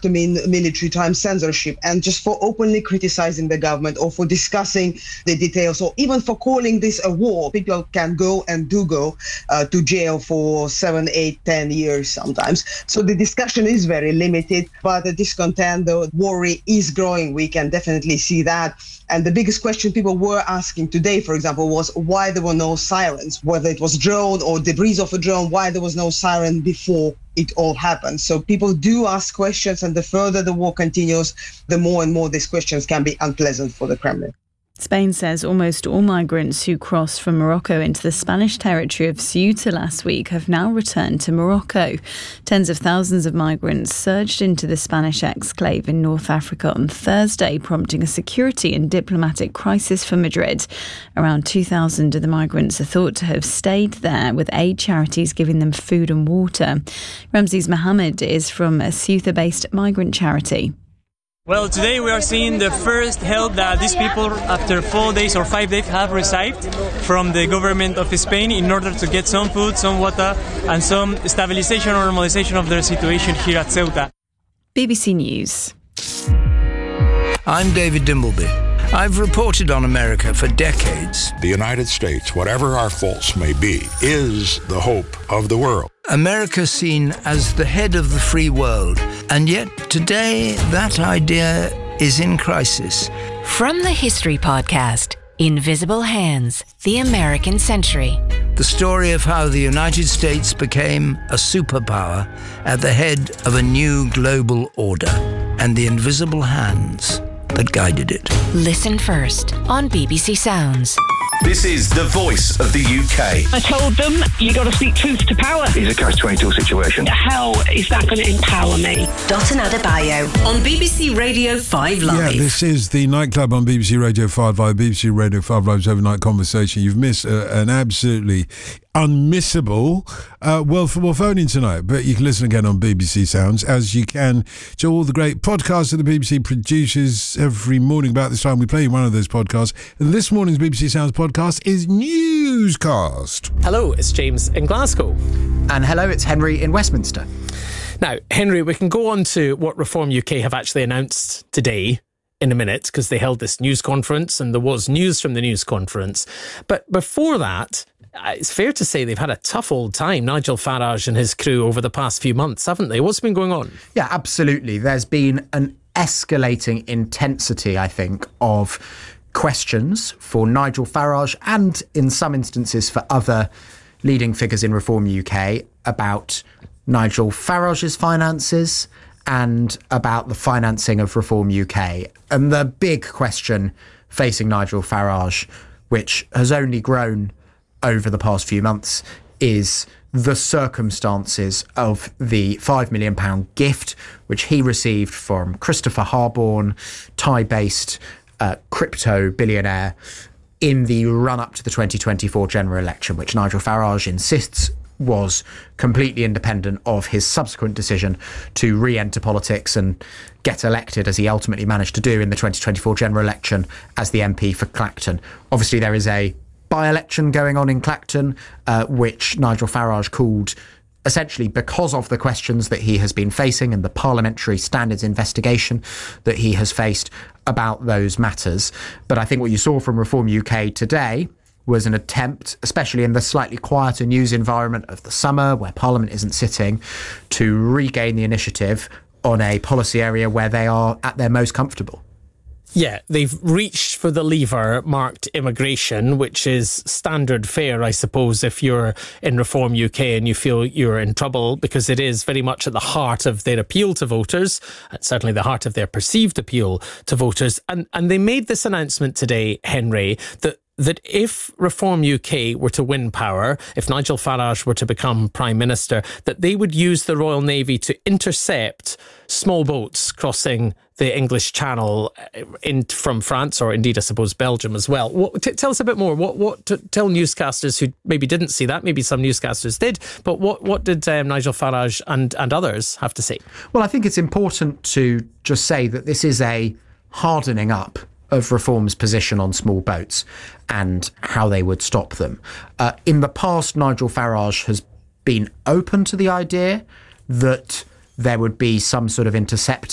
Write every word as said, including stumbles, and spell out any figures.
facto mean military time censorship, and just for openly criticizing the government or for discussing the details or even for calling this a war, people can go and do go uh, to jail for seven, eight, ten years sometimes. So the discussion is very limited, but the discontent, the worry is growing. We can definitely see that. And the biggest question people were asking today, for example, was why there were no sirens, whether it was drone or debris of a drone, why there was no siren before it all happened. So people do ask questions, and the further the war continues, the more and more these questions can be unpleasant for the Kremlin. Spain says almost all migrants who crossed from Morocco into the Spanish territory of Ceuta last week have now returned to Morocco. Tens of thousands of migrants surged into the Spanish exclave in North Africa on Thursday, prompting a security and diplomatic crisis for Madrid. Around two thousand of the migrants are thought to have stayed there, with aid charities giving them food and water. Ramses Mohammed is from a Ceuta-based migrant charity. Well, today we are seeing the first help that these people, after four days or five days, have received from the government of Spain in order to get some food, some water, and some stabilization or normalization of their situation here at Ceuta. B B C News. I'm David Dimbleby. I've reported on America for decades. The United States, whatever our faults may be, is the hope of the world. America seen as the head of the free world, and yet today that idea is in crisis. From the History Podcast, Invisible Hands, The American Century. The story of how the United States became a superpower at the head of a new global order, and the invisible hands that guided it. Listen first on B B C Sounds. This is the voice of the U K. I told them, you got to speak truth to power. It's a catch twenty-two situation. How is that going to empower me? Dotun Adebayo on B B C Radio five Live. Yeah, this is the Nightclub on B B C Radio five Live, B B C Radio five Live's Overnight Conversation. You've missed uh, an absolutely unmissable uh, well, well phoning tonight, but you can listen again on B B C Sounds, as you can to all the great podcasts that the B B C produces every morning. About this time we play one of those podcasts, and this morning's B B C Sounds podcast is Newscast. Hello, it's James in Glasgow. And hello, it's Henry in Westminster. Now, Henry, we can go on to what Reform U K have actually announced today in a minute, because they held this news conference and there was news from the news conference. But before that, it's fair to say they've had a tough old time, Nigel Farage and his crew, over the past few months, haven't they? What's been going on? Yeah, absolutely. There's been an escalating intensity, I think, of questions for Nigel Farage and, in some instances, for other leading figures in Reform U K about Nigel Farage's finances and about the financing of Reform U K. And the big question facing Nigel Farage, which has only grown over the past few months, is the circumstances of the five million pounds gift which he received from Christopher Harborne, Thai-based uh, crypto billionaire, in the run-up to the twenty twenty-four general election, which Nigel Farage insists was completely independent of his subsequent decision to re-enter politics and get elected, as he ultimately managed to do in the twenty twenty-four general election as the M P for Clacton. Obviously, there is a by-election going on in Clacton, uh, which Nigel Farage called, essentially because of the questions that he has been facing and the parliamentary standards investigation that he has faced about those matters. But I think what you saw from Reform U K today was an attempt, especially in the slightly quieter news environment of the summer, where Parliament isn't sitting, to regain the initiative on a policy area where they are at their most comfortable. Yeah, they've reached for the lever marked immigration, which is standard fare, I suppose, if you're in Reform U K and you feel you're in trouble, because it is very much at the heart of their appeal to voters, and certainly the heart of their perceived appeal to voters. And and they made this announcement today, Henry, that that if Reform U K were to win power, if Nigel Farage were to become Prime Minister, that they would use the Royal Navy to intercept small boats crossing the English Channel in from France, or indeed, I suppose, Belgium as well. What, t- tell us a bit more. What, what? T- tell newscasters who maybe didn't see that, maybe some newscasters did, but what, what did um, Nigel Farage and, and others have to say? Well, I think it's important to just say that this is a hardening up of Reform's position on small boats and how they would stop them. Uh, in the past, Nigel Farage has been open to the idea that there would be some sort of intercept